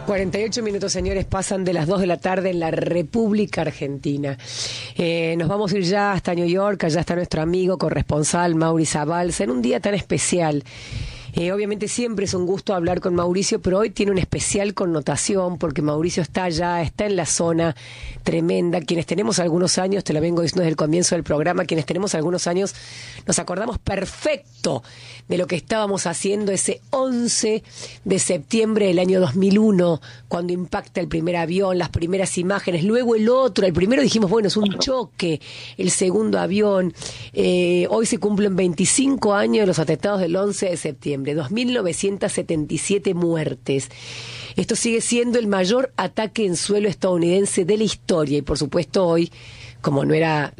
48 minutos, señores, pasan de las 2 de la tarde en la República Argentina. Nos vamos a ir ya hasta New York. Allá está nuestro amigo corresponsal Mauri Zabalza en un día tan especial. Obviamente siempre es un gusto hablar con Mauricio, pero hoy tiene una especial connotación porque Mauricio está allá, está en la zona tremenda. Quienes tenemos algunos años, te lo vengo diciendo desde el comienzo del programa, quienes tenemos algunos años nos acordamos perfecto de lo que estábamos haciendo ese 11 de septiembre del año 2001, cuando impacta el primer avión, las primeras imágenes, luego el otro. El primero dijimos, bueno, es un choque, el segundo avión. Hoy se cumplen 25 años de los atentados del 11 de septiembre. 2.977 muertes. Esto sigue siendo el mayor ataque en suelo estadounidense de la historia y por supuesto hoy, como no era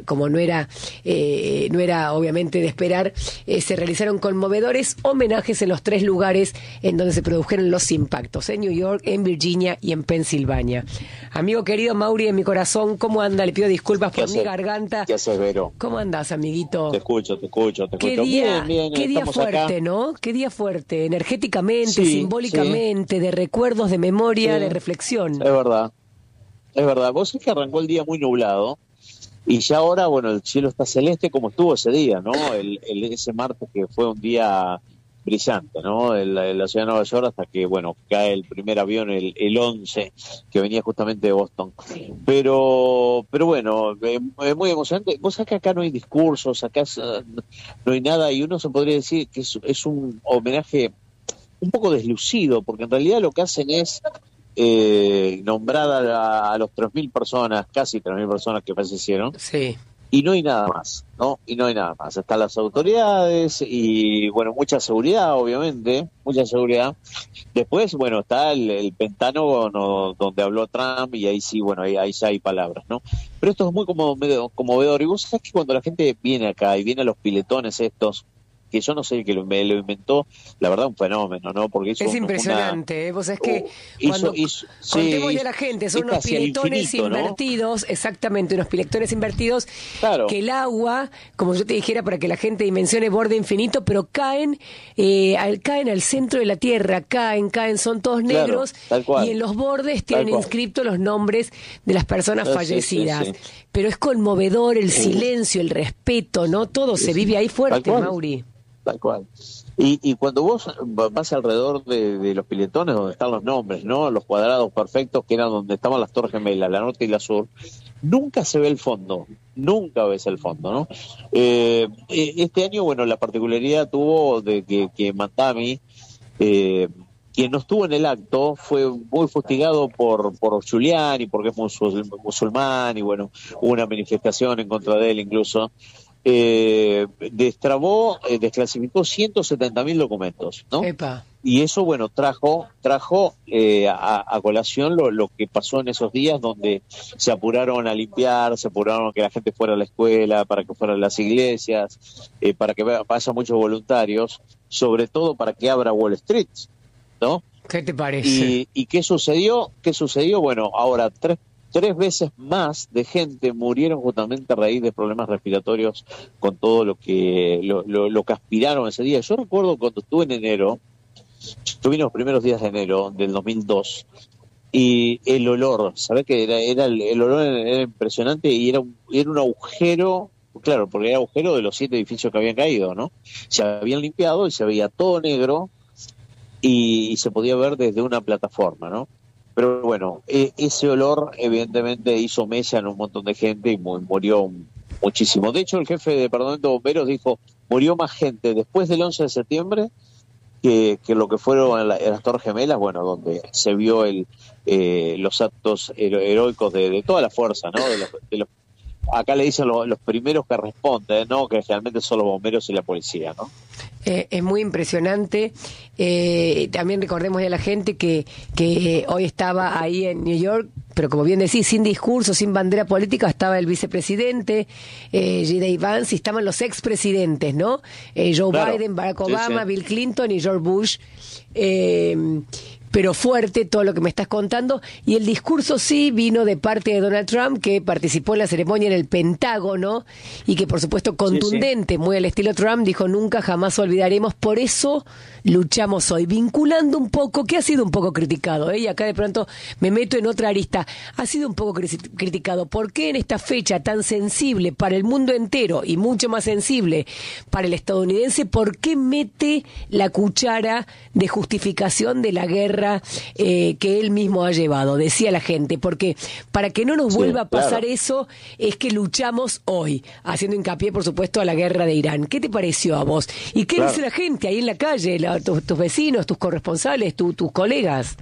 obviamente de esperar, se realizaron conmovedores homenajes en los 3 lugares en donde se produjeron los impactos, en New York, en Virginia y en Pensilvania. Amigo querido Mauri de mi corazón, ¿cómo anda? Le pido disculpas por mi garganta. ¿Qué haces, Vero? ¿Cómo andás, amiguito? Te escucho. Qué día, bien, qué día fuerte, acá. ¿no? Qué día fuerte, energéticamente, Sí, simbólicamente, de recuerdos, de memoria, de reflexión. Es verdad. Vos sabés que arrancó el día muy nublado. Y ya ahora, bueno, el cielo está celeste como estuvo ese día, ¿no? Ese martes que fue un día brillante, ¿no? En la ciudad de Nueva York hasta que, bueno, cae el primer avión, el 11, que venía justamente de Boston. Pero bueno, es muy emocionante. Vos sabés que acá no hay discursos, acá no hay nada, y uno se podría decir que es un homenaje un poco deslucido, porque en realidad lo que hacen es nombrar a los 3.000 personas, casi 3.000 personas que fallecieron, Sí. y no hay nada más, ¿no? Y no hay nada más. Están las autoridades y, bueno, mucha seguridad, obviamente, mucha seguridad. Después, bueno, está el Pentágono donde habló Trump y ahí sí, bueno, ahí ya hay palabras, ¿no? Pero esto es muy conmovedor. Y vos sabés que cuando la gente viene acá y viene a los piletones estos, que yo no sé el que lo inventó, la verdad un fenómeno, ¿no? Porque es impresionante, vos sabés que contemos a la gente, son unos piletones infinito, invertidos, ¿no? Exactamente, unos piletones invertidos, claro, que el agua, como yo te dijera para que la gente dimensione borde infinito, pero caen al centro de la tierra, caen, son todos negros, claro, tal cual, y en los bordes tienen inscriptos los nombres de las personas fallecidas. Sí. Pero es conmovedor el silencio, el respeto, ¿no? Todo se vive ahí fuerte, Mauri. Tal cual. Y cuando vos vas alrededor de los piletones donde están los nombres, ¿no? Los cuadrados perfectos que eran donde estaban las Torres Gemelas, la norte y la sur, nunca se ve el fondo, nunca ves el fondo, ¿no? Este año, bueno, la particularidad tuvo de que Matami, quien no estuvo en el acto, fue muy fustigado por Giuliani, porque es musulmán, y bueno, hubo una manifestación en contra de él incluso. Desclasificó 170.000 documentos, ¿no? Epa. Y eso, bueno, trajo a colación lo que pasó en esos días donde se apuraron a limpiar, se apuraron a que la gente fuera a la escuela, para que fueran a las iglesias, para que vayan muchos voluntarios, sobre todo para que abra Wall Street, ¿no? ¿Qué te parece? ¿Y qué sucedió? Bueno, ahora tres veces más de gente murieron justamente a raíz de problemas respiratorios con todo lo que aspiraron ese día. Yo recuerdo cuando estuve en enero, estuve en los primeros días de enero del 2002, y el olor, ¿sabés qué? El olor era impresionante y era un agujero, claro, porque era agujero de los 7 edificios que habían caído, ¿no? Se habían limpiado y se veía todo negro y se podía ver desde una plataforma, ¿no? Pero bueno, ese olor evidentemente hizo mella en un montón de gente y murió muchísimo. De hecho, el jefe de departamento de bomberos dijo, murió más gente después del 11 de septiembre que lo que fueron en las Torres Gemelas, bueno, donde se vio los actos heroicos de toda la fuerza, ¿no? De los, acá le dicen los primeros que responden, ¿no? Que realmente son los bomberos y la policía, ¿no? Es muy impresionante. También recordemos a la gente que hoy estaba ahí en New York, pero como bien decís, sin discurso, sin bandera política, estaba el vicepresidente J.D. Vance, y estaban los expresidentes, ¿no? Joe Biden, Barack Obama, Bill Clinton y George Bush. pero fuerte todo lo que me estás contando. Y el discurso sí vino de parte de Donald Trump, que participó en la ceremonia en el Pentágono y que por supuesto contundente, muy al estilo Trump, dijo nunca jamás olvidaremos, por eso luchamos hoy, vinculando un poco, que ha sido un poco criticado, y acá de pronto me meto en otra arista, ha sido un poco criticado, ¿por qué en esta fecha tan sensible para el mundo entero y mucho más sensible para el estadounidense, por qué mete la cuchara de justificación de la guerra que él mismo ha llevado? Decía la gente, porque para que no nos vuelva a pasar eso, es que luchamos hoy, haciendo hincapié por supuesto a la guerra de Irán. ¿Qué te pareció a vos? ¿Y qué dice la gente ahí en la calle, tus vecinos, tus corresponsales, tus colegas?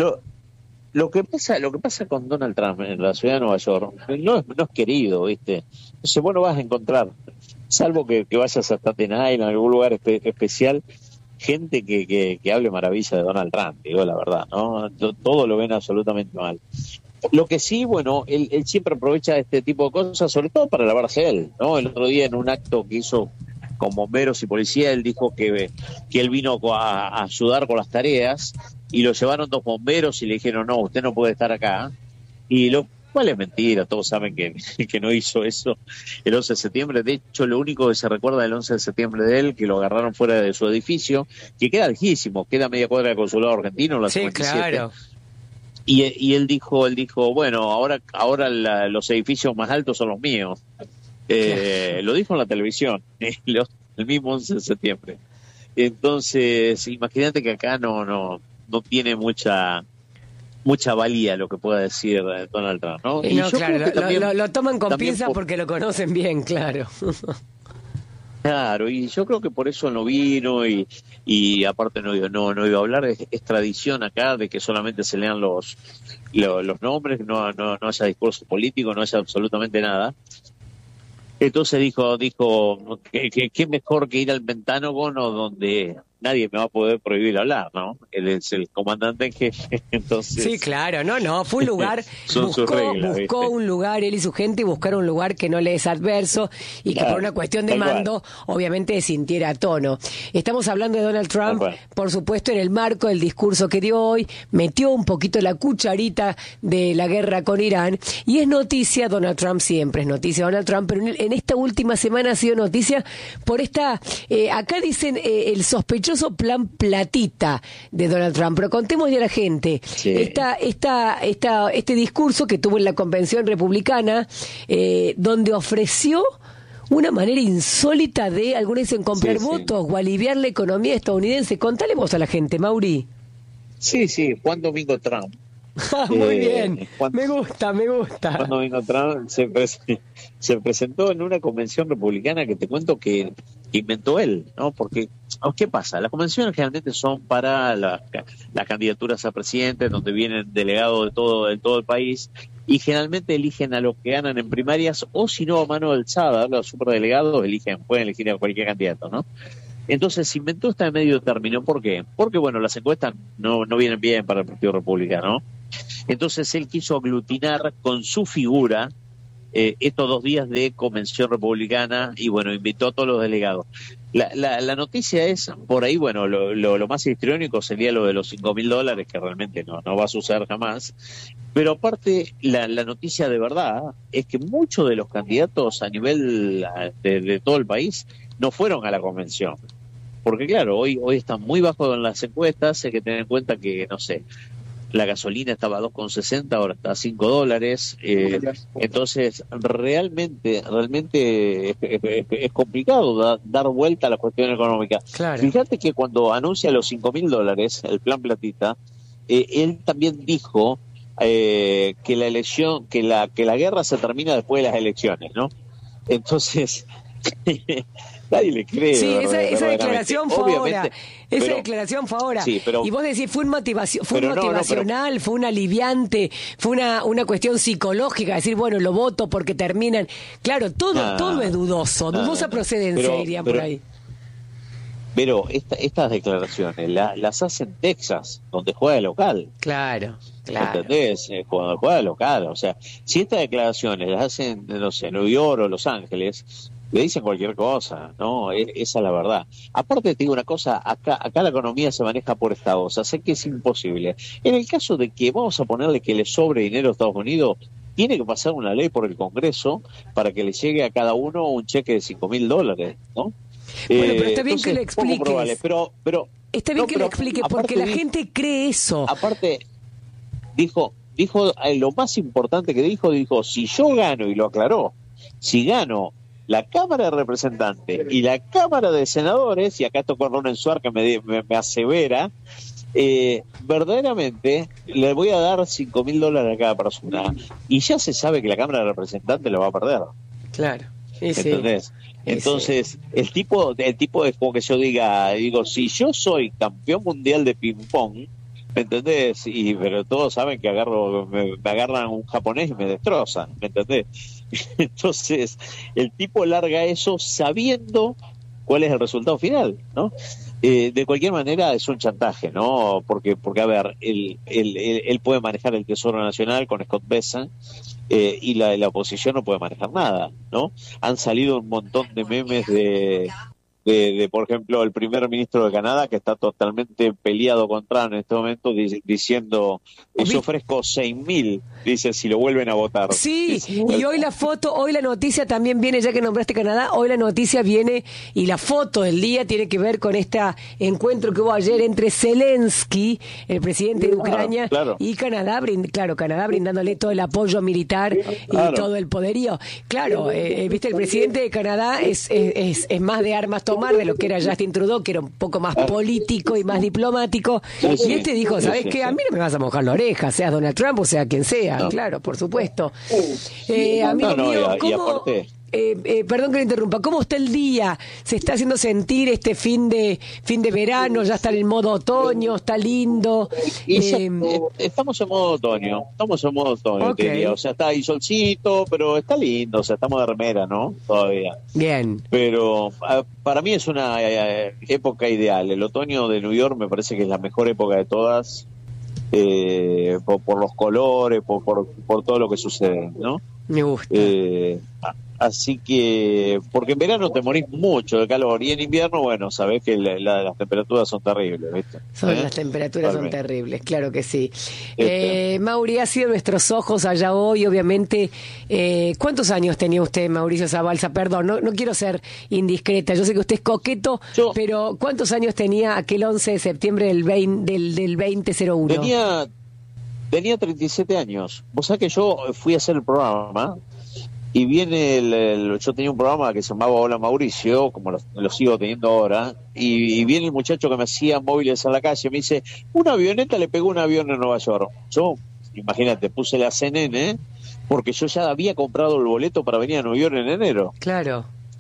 Lo que pasa con Donald Trump en la ciudad de Nueva York no es querido, ¿viste? Entonces vos no vas a encontrar, salvo que vayas a Staten Island, en algún lugar especial, gente que hable maravilla de Donald Trump, digo la verdad, ¿no? Todo lo ven absolutamente mal. Lo que sí, bueno, él siempre aprovecha este tipo de cosas, sobre todo para lavarse él, ¿no? El otro día en un acto que hizo con bomberos y policía, él dijo que él vino a ayudar con las tareas y lo llevaron 2 bomberos y le dijeron, no, usted no puede estar acá. Y lo cual es mentira, todos saben que no hizo eso el 11 de septiembre. De hecho, lo único que se recuerda del 11 de septiembre de él, que lo agarraron fuera de su edificio, que queda lejísimo, queda a media cuadra del consulado argentino, la 57. Claro. Y él dijo, bueno, ahora los edificios más altos son los míos. Lo dijo en la televisión, el mismo 11 de septiembre. Entonces, imagínate que acá no tiene mucha valía lo que pueda decir Donald Trump, ¿no? Y no, claro, lo toman con pinzas porque lo conocen bien, claro. Claro, y yo creo que por eso no vino y aparte no iba a hablar. Es tradición acá de que solamente se lean los nombres, no haya discurso político, no haya absolutamente nada. Entonces dijo que mejor que ir al Pentágono donde nadie me va a poder prohibir hablar, ¿no? Él es el comandante en jefe, entonces... Sí, claro, fue un lugar, buscó un lugar, él y su gente buscaron un lugar que no le es adverso y que por una cuestión de mando, obviamente sintiera tono. Estamos hablando de Donald Trump, por supuesto, en el marco del discurso que dio hoy, metió un poquito la cucharita de la guerra con Irán, y es noticia, Donald Trump siempre es noticia, Donald Trump, pero en esta última semana ha sido noticia por esta, acá dicen el sospechoso plan platita de Donald Trump, pero contémosle a la gente este discurso que tuvo en la convención republicana, donde ofreció una manera insólita de, algunos dicen, comprar votos o aliviar la economía estadounidense. Contale vos a la gente, Mauri. Sí, Juan Domingo Trump. Muy bien, me gusta. Juan Domingo Trump se presentó en una convención republicana que te cuento que inventó él, ¿no? Porque, ¿qué pasa? Las convenciones generalmente son para las candidaturas a presidente, donde vienen delegados de todo el país, y generalmente eligen a los que ganan en primarias, o si no, a mano alzada, los superdelegados pueden elegir a cualquier candidato, ¿no? Entonces se inventó esta de medio término. ¿Por qué? Porque, bueno, las encuestas no vienen bien para el Partido Republicano. Entonces él quiso aglutinar con su figura estos 2 días de convención republicana y, bueno, invitó a todos los delegados. La noticia es, por ahí, bueno, lo más histriónico sería lo de los $5.000, que realmente no va a suceder jamás. Pero aparte, la noticia de verdad es que muchos de los candidatos a nivel de todo el país no fueron a la convención. Porque, claro, hoy están muy bajos en las encuestas. Hay que tener en cuenta que, no sé, la gasolina estaba a 2,60, ahora está a $5. Entonces, realmente es complicado dar vuelta a la cuestión económica. Claro. Fíjate que cuando anuncia los $5.000, el plan platita, él también dijo que la elección, que la guerra se termina después de las elecciones, ¿no? Entonces... nadie le cree. Sí, esa declaración fue ahora. Declaración fue ahora. Sí, y vos decís, fue motivacional, fue un aliviante, fue una cuestión psicológica, decir, bueno, lo voto porque terminan. Claro, todo es dudosa procedencia, dirían por ahí. Pero estas declaraciones las hace en Texas, donde juega local. Claro. ¿Entendés? Cuando juega local. O sea, si estas declaraciones las hacen, no sé, Nueva York o Los Ángeles, le dicen cualquier cosa, ¿no? Esa es la verdad. Aparte te digo una cosa, acá la economía se maneja por estados, así que es imposible. En el caso de que vamos a ponerle que le sobre dinero a Estados Unidos, tiene que pasar una ley por el Congreso para que le llegue a cada uno un cheque de $5.000, ¿no? Bueno, pero está bien que le expliques. Probable, pero está bien que le expliques, porque la gente cree eso. Aparte, dijo lo más importante que dijo, si yo gano, y lo aclaró, si gano la Cámara de Representantes y la Cámara de Senadores, y acá tocó Ronen Suar que me asevera, verdaderamente le voy a dar $5.000 a cada persona, y ya se sabe que la Cámara de Representantes lo va a perder. Claro. ¿Entendés? Entonces, el tipo es como que yo digo, si yo soy campeón mundial de ping-pong, ¿me entendés? Pero todos saben que me agarran un japonés y me destrozan, ¿me entendés? Entonces, el tipo larga eso sabiendo cuál es el resultado final, ¿no? De cualquier manera es un chantaje, ¿no? Porque a ver, él puede manejar el Tesoro Nacional con Scott Bessent, y la oposición no puede manejar nada, ¿no? Han salido un montón de memes de por ejemplo, el primer ministro de Canadá, que está totalmente peleado con Trump en este momento, diciendo, yo ofrezco 6.000, dice, si lo vuelven a votar. Sí, y hoy la noticia también viene, ya que nombraste Canadá, hoy la noticia viene, y la foto del día tiene que ver con este encuentro que hubo ayer entre Zelensky, el presidente de Ucrania, y Canadá, Canadá brindándole todo el apoyo militar y todo el poderío. Claro, viste, el presidente de Canadá es más de armas de lo que era Justin Trudeau, que era un poco más político y más diplomático, y este dijo, ¿sabes qué? A mí no me vas a mojar la oreja, seas Donald Trump o sea quien sea, claro, por supuesto. Amigo mío, ¿cómo... perdón que lo interrumpa, ¿cómo está el día? ¿Se está haciendo sentir este fin de verano? ¿Ya está en modo otoño? ¿Está lindo? Estamos en modo otoño, okay. Te diría. O sea, está ahí solcito, pero está lindo, o sea, estamos de remera, ¿no? Todavía. Bien. Pero para mí es una época ideal. El otoño de New York me parece que es la mejor época de todas, por los colores, por todo lo que sucede, ¿no? Me gusta. Así que, porque en verano te morís mucho de calor, y en invierno, bueno, sabés que las temperaturas son terribles, ¿viste? Las temperaturas son terribles, claro que sí. Mauri, ha sido nuestros ojos allá hoy, obviamente. ¿Cuántos años tenía usted, Mauricio Zabalza? Perdón, no quiero ser indiscreta, yo sé que usted es coqueto, pero ¿cuántos años tenía aquel 11 de septiembre del 2001? Tenía 37 años. Vos sabés que yo fui a hacer el programa, y viene yo tenía un programa que se llamaba Hola Mauricio, como lo sigo teniendo ahora, y viene el muchacho que me hacía móviles en la calle y me dice, una avioneta le pegó un avión en Nueva York. Yo, imagínate, puse la CNN porque yo ya había comprado el boleto para venir a Nueva York en enero. Claro.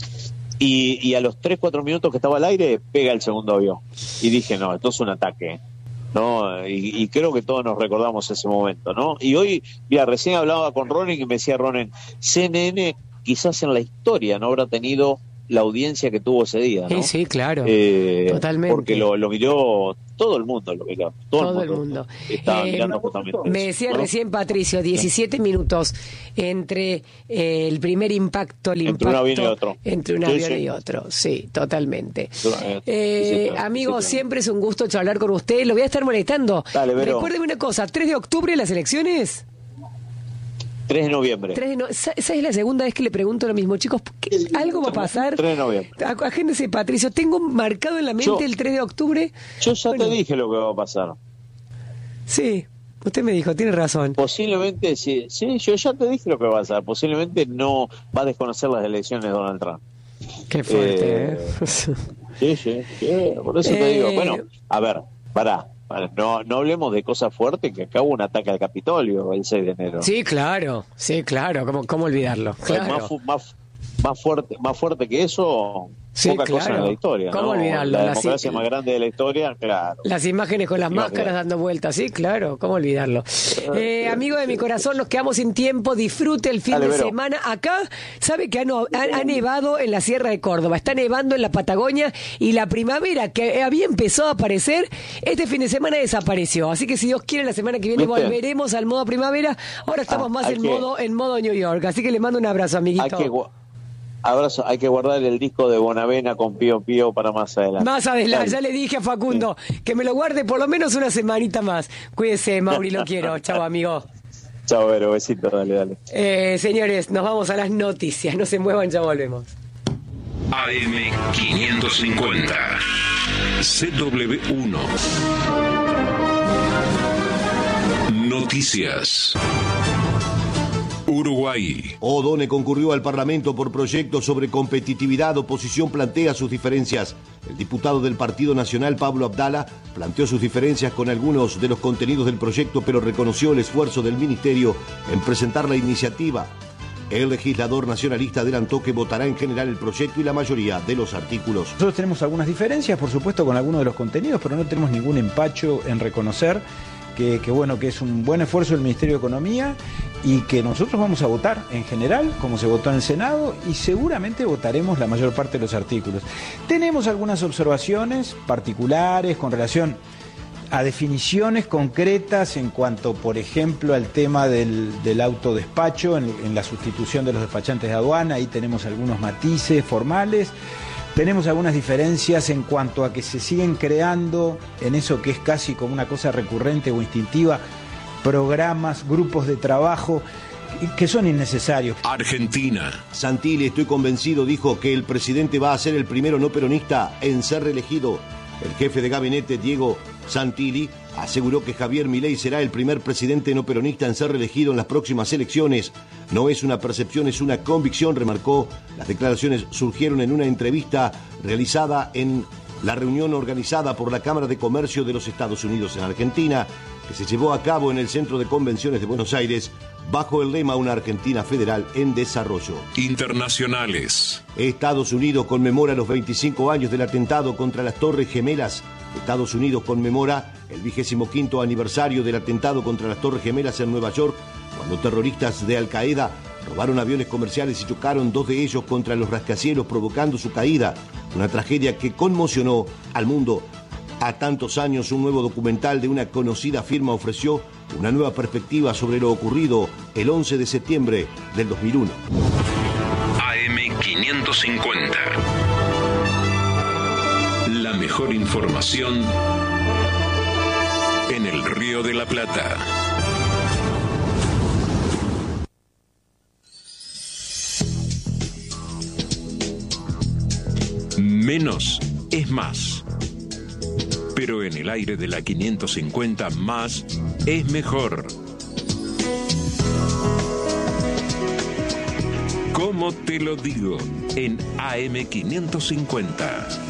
Y a los 3-4 minutos que estaba al aire, pega el segundo avión. Y dije, no, esto es un ataque, ¿no? Y creo que todos nos recordamos ese momento, ¿no? Y hoy, mira, recién hablaba con Ronen y me decía Ronen, CNN quizás en la historia no habrá tenido la audiencia que tuvo ese día, ¿no? Sí, claro, totalmente. Porque lo miró, todo el mundo lo miró. Todo el mundo. Estaba mirando justamente me decía recién Patricio, 17 minutos entre el primer impacto, entre un avión y otro. Entre un avión y otro, sí, totalmente. Amigo, siempre es un gusto charlar con usted, lo voy a estar molestando. Dale, recuérdeme una cosa, 3 de octubre las elecciones. 3 de noviembre. Esa es la segunda vez que le pregunto lo mismo, chicos. ¿Algo va a pasar? 3 de noviembre. Agéndese, Patricio. Tengo marcado en la mente el 3 de octubre. Yo ya te dije lo que va a pasar. Sí, usted me dijo, tiene razón. Posiblemente, sí, yo ya te dije lo que va a pasar. Posiblemente no va a desconocer las elecciones de Donald Trump. Qué fuerte, Sí. Por eso te digo, bueno, a ver, pará. No hablemos de cosas fuertes, que acá hubo un ataque al Capitolio el 6 de enero. Sí, claro, ¿cómo olvidarlo? Claro. Más fuerte que eso, poca cosa en la historia. ¿Cómo olvidarlo? La democracia más grande de la historia, claro. Las imágenes con las máscaras dando vueltas, sí, claro, ¿cómo olvidarlo? Amigo de mi corazón, nos quedamos sin tiempo, disfrute el fin de semana. Acá, sabe que ha nevado en la Sierra de Córdoba, está nevando en la Patagonia, y la primavera que había empezado a aparecer, este fin de semana desapareció. Así que si Dios quiere, la semana que viene volveremos al modo primavera. Ahora estamos más en modo New York, así que le mando un abrazo, amiguito. Abrazo. Hay que guardar el disco de Bonavena con Pío Pío para más adelante. Más adelante, Dale. ya le dije a Facundo que me lo guarde por lo menos una semanita más. Cuídese, Mauri, lo quiero. Chao, amigo. Chao, Vero, besito, dale. Señores, nos vamos a las noticias. No se muevan, ya volvemos. AM550 CW1 Noticias. Uruguay. O'Donnell concurrió al Parlamento por proyectos sobre competitividad. Oposición plantea sus diferencias. El diputado del Partido Nacional, Pablo Abdala, planteó sus diferencias con algunos de los contenidos del proyecto, pero reconoció el esfuerzo del Ministerio en presentar la iniciativa. El legislador nacionalista adelantó que votará en general el proyecto y la mayoría de los artículos. Nosotros tenemos algunas diferencias, por supuesto, con algunos de los contenidos, pero no tenemos ningún empacho en reconocer que es un buen esfuerzo del Ministerio de Economía y que nosotros vamos a votar en general, como se votó en el Senado, y seguramente votaremos la mayor parte de los artículos. Tenemos algunas observaciones particulares con relación a definiciones concretas en cuanto, por ejemplo, al tema del autodespacho en la sustitución de los despachantes de aduana. Ahí tenemos algunos matices formales. Tenemos algunas diferencias en cuanto a que se siguen creando, en eso que es casi como una cosa recurrente o instintiva, programas, grupos de trabajo que son innecesarios. Argentina. Santilli, estoy convencido, dijo que el presidente va a ser el primero no peronista en ser reelegido. El jefe de gabinete, Diego Santilli, aseguró que Javier Milei será el primer presidente no peronista en ser reelegido en las próximas elecciones. No es una percepción, es una convicción, remarcó. Las declaraciones surgieron en una entrevista realizada en la reunión organizada por la Cámara de Comercio de los Estados Unidos en Argentina, que se llevó a cabo en el Centro de Convenciones de Buenos Aires, bajo el lema Una Argentina Federal en Desarrollo. Internacionales. Estados Unidos conmemora los 25 años del atentado contra las Torres Gemelas. Estados Unidos conmemora el 25º aniversario del atentado contra las Torres Gemelas en Nueva York, cuando terroristas de Al Qaeda robaron aviones comerciales y chocaron 2 de ellos contra los rascacielos, provocando su caída. Una tragedia que conmocionó al mundo. A tantos años, un nuevo documental de una conocida firma ofreció una nueva perspectiva sobre lo ocurrido el 11 de septiembre del 2001. AM550. La mejor información en el Río de la Plata. Menos es más. Pero en el aire de la 550, más es mejor. ¿Cómo te lo digo? En AM550.